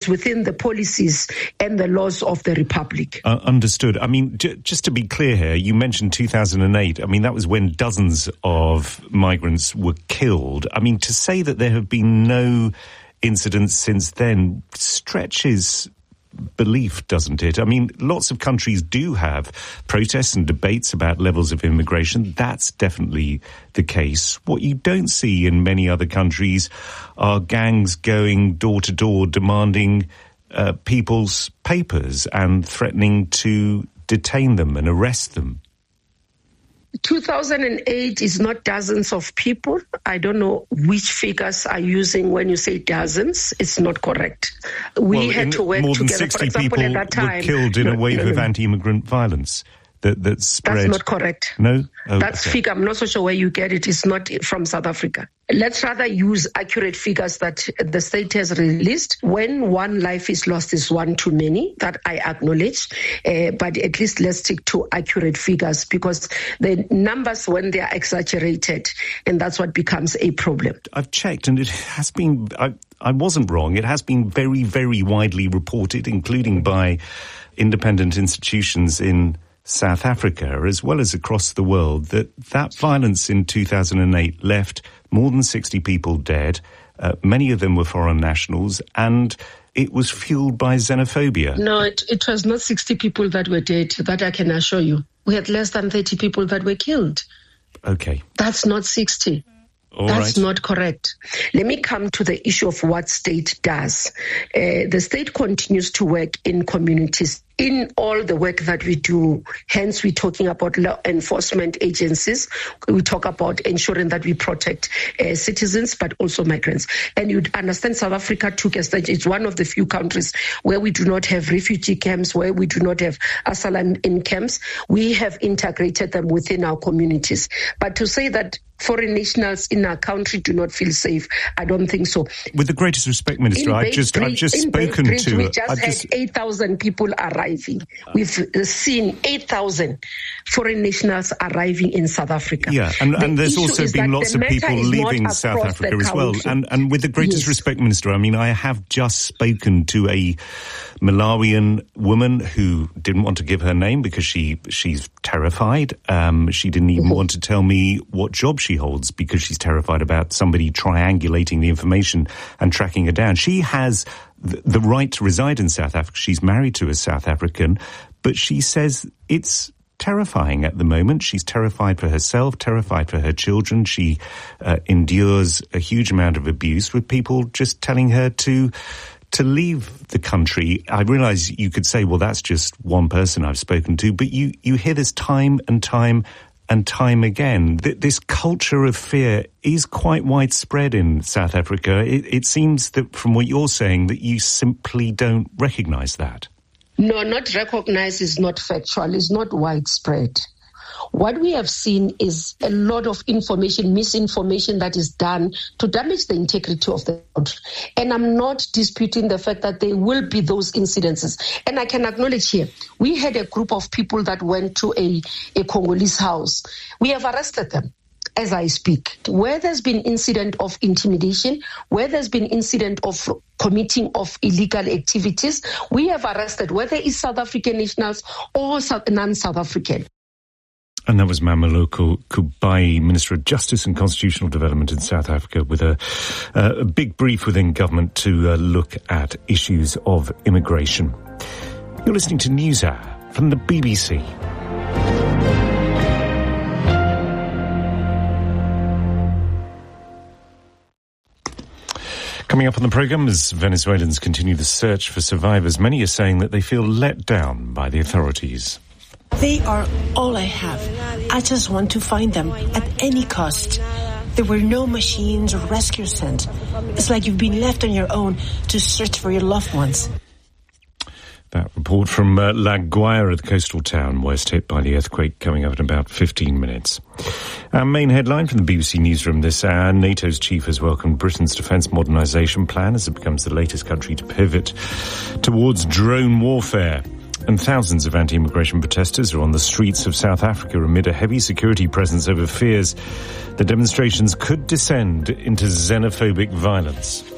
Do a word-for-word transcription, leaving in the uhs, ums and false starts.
within the policies and the laws of the Republic. Uh, understood. I mean, j- just to be clear here, you mentioned two thousand eight. I mean, that was when dozens of migrants were killed. I mean, to say that there have been no incidents since then stretches belief, doesn't it? I mean, lots of countries do have protests and debates about levels of immigration. That's definitely the case. What you don't see in many other countries are gangs going door to door demanding uh, people's papers and threatening to detain them and arrest them. two thousand eight is not dozens of people. I don't know which figures are using when you say dozens. It's not correct. We well, had to work more together. Than sixty For example, people at that time, were killed in no, a wave no, no. of anti-immigrant violence that, that spread. That's not correct. No? Oh, That's okay. figure. I'm not so sure where you get it. It's not from South Africa. Let's rather use accurate figures that the state has released. When one life is lost is one too many, that I acknowledge. Uh, but at least let's stick to accurate figures, because the numbers, when they are exaggerated, and that's what becomes a problem. I've checked, and it has been, I, I wasn't wrong, it has been very, very widely reported, including by independent institutions in South Africa, as well as across the world, that that violence in two thousand eight left more than sixty people dead. Uh, many of them were foreign nationals, and it was fueled by xenophobia. No, it, it was not sixty people that were dead. That I can assure you. We had less than thirty people that were killed. Okay. That's not sixty. All That's right. not correct. Let me come to the issue of what state does. Uh, the state continues to work in communities in all the work that we do. Hence, we're talking about law enforcement agencies. We talk about ensuring that we protect uh, citizens, but also migrants. And you'd understand South Africa took a stage. It's one of the few countries where we do not have refugee camps, where we do not have asylum in camps. We have integrated them within our communities. But to say that foreign nationals in our country do not feel safe, I don't think so. With the greatest respect, Minister, I've just, I've just spoken Bridge, to... we just I've had just... eight thousand people arriving. We've seen eight thousand foreign nationals arriving in South Africa. Yeah, and, The and there's issue also is been that lots the of matter people is not leaving South across Africa the as well. country. And, and with the greatest Yes. respect, Minister, I mean, I have just spoken to a Malawian woman who didn't want to give her name because she she's terrified. Um, she didn't even mm-hmm. want to tell me what job she holds because she's terrified about somebody triangulating the information and tracking her down. She has th- the right to reside in South Africa. She's married to a South African, but she says it's terrifying at the moment. She's terrified for herself, terrified for her children. She uh, endures a huge amount of abuse with people just telling her to to leave the country. I realise you could say, well, that's just one person I've spoken to, but you, you hear this time and time and time again. Th- this culture of fear is quite widespread in South Africa. It, it seems that from what you're saying that you simply don't recognise that. No, not recognized is not factual, it's not widespread. What we have seen is a lot of information, misinformation that is done to damage the integrity of the country. And I'm not disputing the fact that there will be those incidences. And I can acknowledge here, we had a group of people that went to a, a Congolese house. We have arrested them as I speak. Where there's been incident of intimidation, where there's been incident of committing of illegal activities, we have arrested, whether it's South African nationals or non-South African. And that was Mameloko Kubayi, Minister of Justice and Constitutional Development in South Africa, with a, uh, a big brief within government to uh, look at issues of immigration. You're listening to NewsHour from the B B C. Coming up on the programme, as Venezuelans continue the search for survivors, many are saying that they feel let down by the authorities. They are all I have. I just want to find them at any cost. There were no machines or rescue sent. It's like you've been left on your own to search for your loved ones. That report from uh, La Guaira, the coastal town worst hit by the earthquake, coming up in about fifteen minutes. Our main headline from the B B C Newsroom this hour: NATO's chief has welcomed Britain's defence modernisation plan as it becomes the latest country to pivot towards drone warfare. And thousands of anti-immigration protesters are on the streets of South Africa amid a heavy security presence over fears the demonstrations could descend into xenophobic violence.